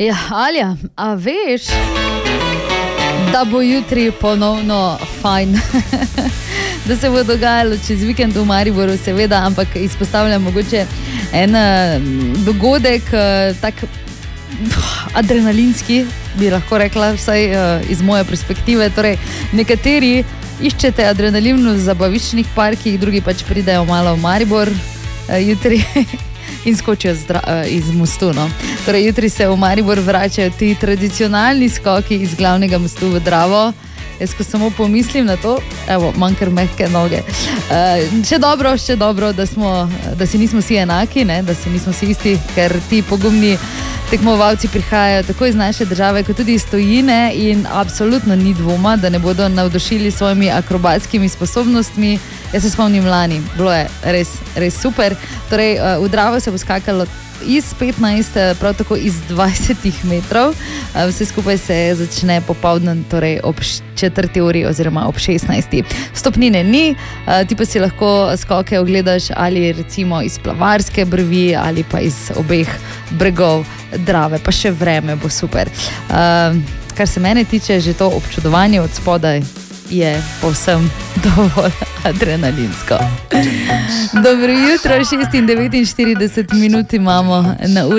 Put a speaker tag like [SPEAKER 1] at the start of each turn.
[SPEAKER 1] Ja, Alja, a veš, da bo jutri ponovno fajn, da se bo dogajalo čez vikend v Mariboru, seveda, ampak izpostavljam mogoče en dogodek, tak adrenalinski, bi lahko rekla, vsaj iz moje perspektive. Torej, nekateri iščete adrenalin v zabaviščnih parkih, drugi pač pridejo malo v Maribor jutri in skočijo iz mostu. No. Torej, jutri se v Maribor vračajo ti tradicionalni skoki iz glavnega mostu v Dravo. Jaz, ko samo pomislim na to, evo, manj kar mehke noge. Še dobro, da si nismo vsi enaki, ne? Da si nismo vsi isti, ker ti pogumni tekmovalci prihajajo tako iz naše države, kot tudi iz tujine in absolutno ni dvoma, da ne bodo navdušili svojimi akrobatskimi sposobnostmi. Jaz se spomnim lani, bilo je res super. Torej, v Dravo se bo skakalo iz 15, prav tako iz 20 metrov. Vse skupaj se začne popoldan, torej ob 4. uri oziroma ob 16. Stopnine ni, ti pa si lahko skoke ogledaš ali recimo iz Plavarske brvi ali pa iz obeh bregov Drave, pa še vreme bo super. Kar se mene tiče, že to občudovanje od spodaj je povsem dovolj adrenalinsko. Dobro jutro, 6:49 imamo na uri.